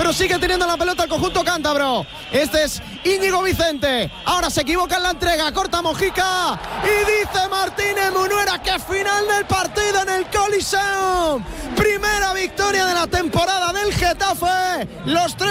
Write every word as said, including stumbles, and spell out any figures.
pero sigue teniendo la pelota el conjunto cántabro. Este es Íñigo Vicente, ahora se equivoca en la entrega, corta Mojica y dice Martínez Munuera que final del partido en el Coliseum. Primera victoria de la temporada del Getafe, los tres